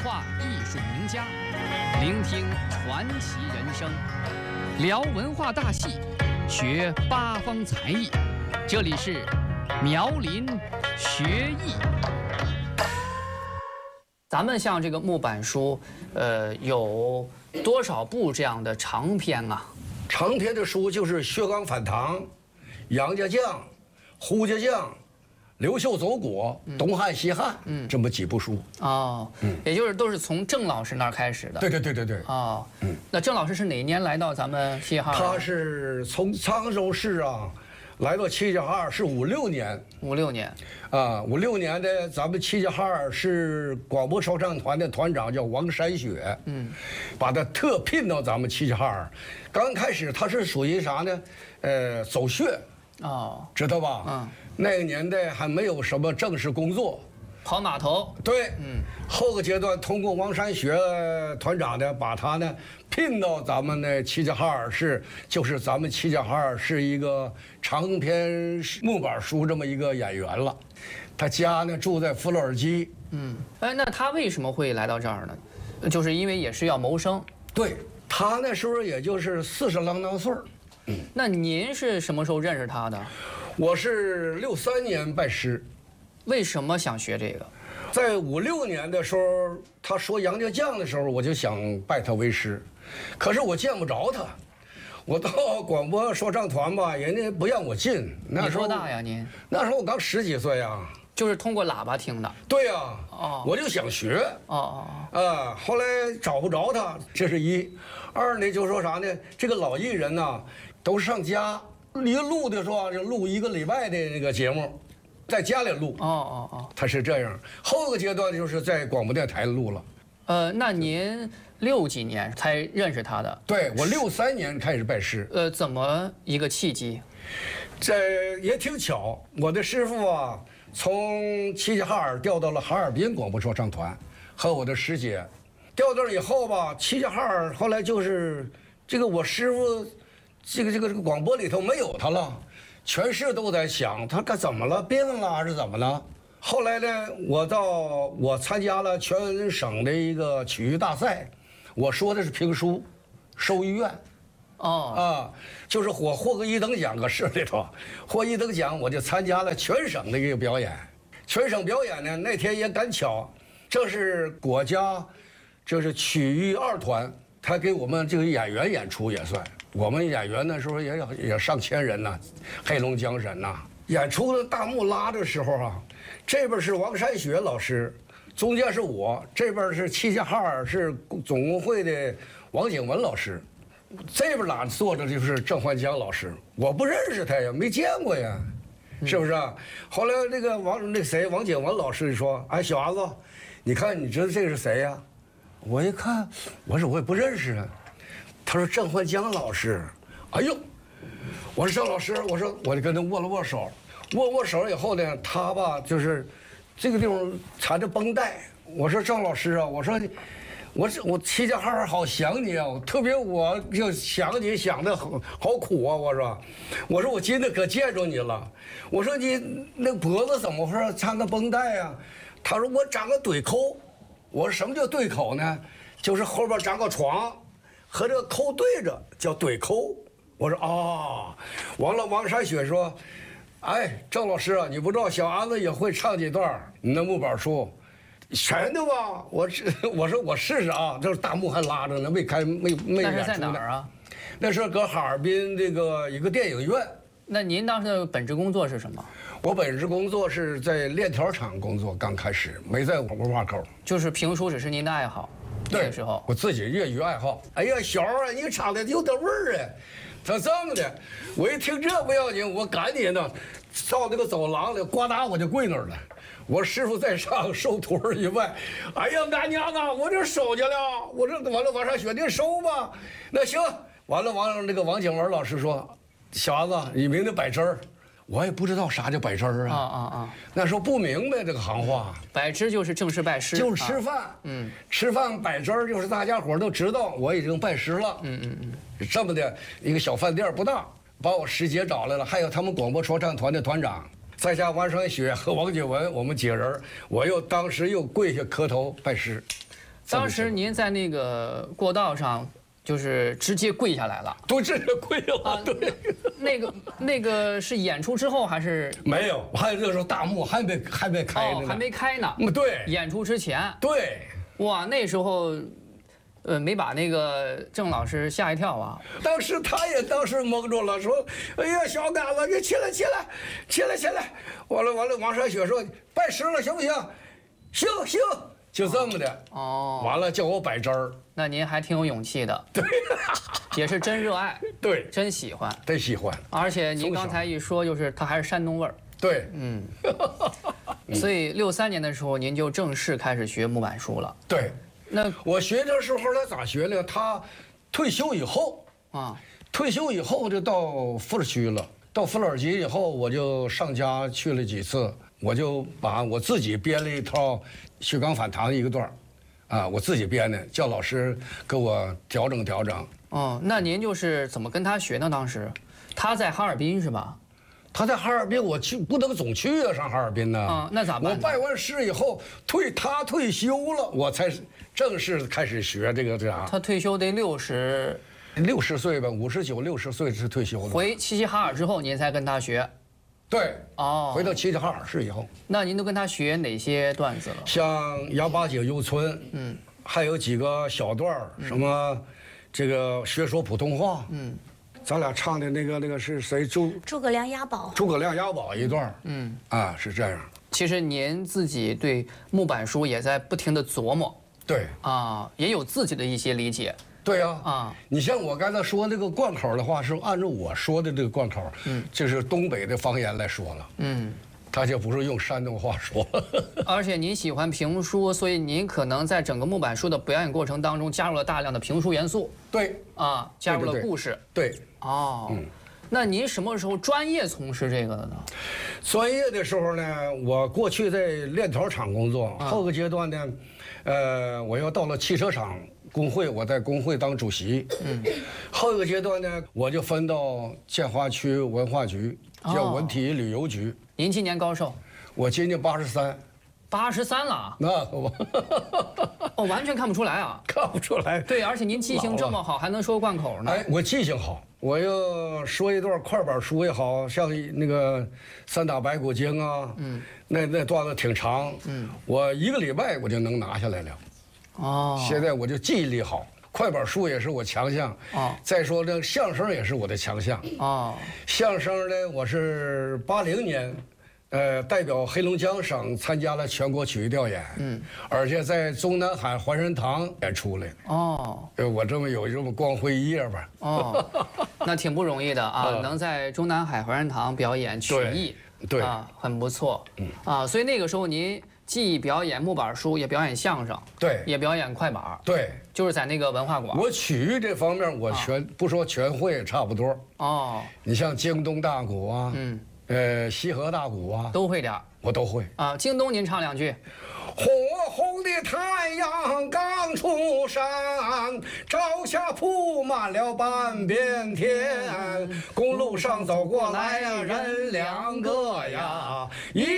话艺术名家，聆听传奇人生，聊文化大戏，学八方才艺。这里是苗林学艺。咱们像这个木板书，有多少部这样的长篇啊？ 长篇的书就是《薛刚反唐》、《杨家将》、《胡家将》、《刘秀走国》、东汉西汉，这么几部书。 哦，也就是都是从郑老师那儿开始的。 对。 哦，那郑老师是哪年来到咱们齐齐哈尔？ 他是从沧州市啊，来到齐齐哈尔是56年。 56年。 啊，56年的咱们齐齐哈尔市广播说唱团的团长叫王山雪，把他特聘到咱们齐齐哈尔。刚开始他是属于啥呢？走穴。哦，知道吧？那个年代还没有什么正式工作， 跑码头。 对，后个阶段通过王山学团长呢，把他呢聘到咱们的齐齐哈尔市，就是咱们齐齐哈尔市一个长篇木板书这么一个演员了。他家呢住在弗洛尔基。 那他为什么会来到这儿呢？就是因为也是要谋生。 对，他那时候也就是40啷当岁儿。 那您是什么时候认识他的？ 我是63年拜师。 为什么想学这个？ 在56年的时候，他说杨家将的时候，我就想拜他为师，可是我见不着他。我到广播说唱团吧，人家不让我进。那时候你多大呀您？ 那时候我刚10几岁啊。 就是通过喇叭听的。 对呀。我就想学。后来找不着他，这是一。二呢，就说啥呢？这个老艺人呐，都上家一录的时候就录1个礼拜的那个节目，在家里录。他是这样。后个阶段就是在广播电台录了。 那您60几年才认识他的？ 对，我63年开始拜师。 怎么一个契机？ 这也挺巧，我的师傅啊，从齐齐哈尔调到了哈尔滨广播说唱团，和我的师姐。调到以后吧，齐齐哈尔后来就是这个我师傅，这个广播里头没有他了，全市都在想他该怎么了，病了还是怎么了。后来呢，我参加了全省的一个曲艺大赛，我说的是评书，收医院。就是我获个1等奖，搁市里头获1等奖，我就参加了全省的一个表演。全省表演呢，那天也赶巧，这是国家。就是曲艺2团，他给我们这个演员演出也算。我们演员那时候也上千人呐，黑龙江人呐。演出的大幕拉的时候啊，这边是王山雪老师，中间是我，这边是齐齐哈尔市总工会的王景文老师，这边哪坐着就是郑焕江老师。我不认识他呀，没见过呀，是不是啊？后来那个王景文老师就说：“哎，小伢子，你看，你知道这个是谁呀？”我一看，我说我也不认识啊。他说郑焕江老师。哎呦，我说郑老师，我就跟他握了握手。握手以后呢，他吧就是这个地方缠着绷带。我说郑老师啊，我齐齐哈尔好想你啊，特别我就想你想的好苦啊。我说我今天可见着你了。我说你那脖子怎么回事，缠个绷带啊？他说我长个对口。我说什么叫对口呢？就是后边长个床，和这个扣对着叫对口。我说完了，王山雪说：“哎，郑老师啊，你不知道小伢子也会唱几段你那木板书，全的吧？”我说我试试啊，这大幕还拉着呢，没演出呢。 那是在哪儿啊？ 那是搁哈尔滨这个一个电影院。 那您当时的本职工作是什么？ 我本职工作是在链条厂工作，刚开始没在文化口。 就是评书只是您的爱好，那个时候我自己业余爱好。哎呀，小啊，你唱的有点味儿啊！他这么的，我一听这不要紧，我赶紧呢，到那个走廊里，呱嗒我就跪那儿了。我师傅在上，收徒儿一拜。哎呀，俺娘啊，我这收去了。我这完了，往上选定收吧。那行，完了，那个王景文老师说：“小伢子，你明天摆针儿。”我也不知道啥叫摆支儿啊。那时候不明白这个行话。 摆支就是正式拜师， 就是吃饭。吃饭摆支儿就是大家伙都知道我已经拜师了。这么的一个小饭店不大，把我师姐找来了，还有他们广播说唱团的团长，再加王山雪和王景文，我们几个人，我当时又跪下磕头拜师。 当时您在那个过道上，就是直接跪下来了， 都直接跪了。对， 那个是演出之后还是没有？我还那时候大幕还没开呢， 还没开呢。 对， 演出之前。 对， 哇，那时候，没把那个郑老师吓一跳啊。 当时他也懵住了，说：“哎呀，小嘎子，你起来！完了，王善雪说：“拜师了，行不行？行，就这么的。 哦， 完了叫我摆针儿。 那您还挺有勇气的。 对， 也是真热爱。 对， 真喜欢。 真喜欢。 而且您刚才一说，就是他还是山东味儿。 对， 所以63年的时候，您就正式开始学木板书了。 对。 那我学的时候呢，咋学呢？他退休以后就到富尔区了。到富尔区以后，我就上家去了几次，我就把我自己编了一套徐刚反弹一个段儿，我自己编的，叫老师给我调整。 哦，那您就是怎么跟他学呢？当时他在哈尔滨是吧？ 他在哈尔滨，我不能总去啊，上哈尔滨呢。 那咋办？ 我拜完师以后，他退休了，我才正式开始学这个啥。 他退休得60 岁吧，59、60岁是退休的。 回齐齐哈尔之后，您才跟他学。 对。 哦。 回到齐齐哈尔市以后。 那您都跟他学哪些段子了？ 像杨八姐游村，还有几个小段儿，什么，这个学说普通话，咱俩唱的那个是谁？ 诸葛亮押宝。 诸葛亮押宝一段，是这样。 其实您自己对木板书也在不停地琢磨。 对。 也有自己的一些理解。 对呀。你像我刚才说那个贯口的话，是按照我说的这个贯口，就是东北的方言来说了。他就不是用山东话说。 而且您喜欢评书，所以您可能在整个木板书的表演过程当中加入了大量的评书元素。 对。 加入了故事。 对。 那您什么时候专业从事这个的呢？ 专业的时候呢，我过去在链条厂工作，后个阶段呢，我又到了汽车厂工会，我在工会当主席。后一个阶段呢，我就分到建华区文化局，叫文体旅游局。 您今年高寿？ 我今年83。 83了？ 那我完全看不出来啊！ 看不出来。 对，而且您记性这么好，还能说贯口呢。 哎，我记性好，我要说一段快板书也好，像那个三打白骨精啊，那段子挺长，我1个礼拜我就能拿下来了。现在我就记忆力好，快板书也是我强项。再说这相声也是我的强项。相声呢，我是80年。代表黑龙江省参加了全国曲艺调研，而且在中南海怀仁堂演出来。我这么有这么光辉一页吧。 那挺不容易的啊，能在中南海怀仁堂表演曲艺， 对很不错。所以那个时候您既表演木板书，也表演相声， 对， 也表演快板， 对， 就是在那个文化馆。 我曲艺这方面我不说全会，差不多。你像京东大鼓啊，西河大鼓啊， 都会点儿， 我都会京东您唱2句。 火红的太阳刚出山，朝霞铺满了半边天。公路上走过来呀，人2个呀。